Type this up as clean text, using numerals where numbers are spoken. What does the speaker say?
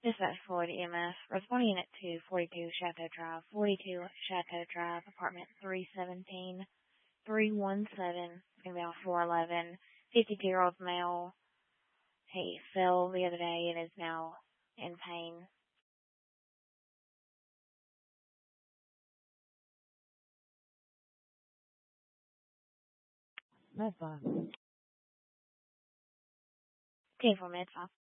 Dispatch Floyd EMS, responding unit 242 Chateau Drive, 42 Chateau Drive, apartment 317, 317, it's going to be on floor 11, 52-year-old male. He fell the other day and is now in pain. Med 5. 10-4 Med 5.